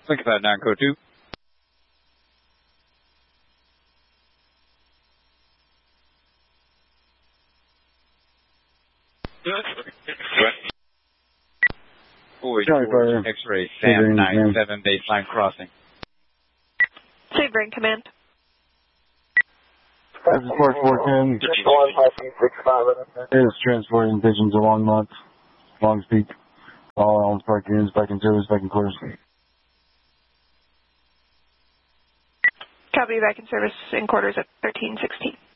Think about 9 code 2. X-ray, Sam 97, baseline crossing. Sabering, command. This is Force 410. It is transporting pigeons to Longmont, Longs Peak. All Elms Park units back in service, back in quarters. Copy, back in service in quarters at 1316.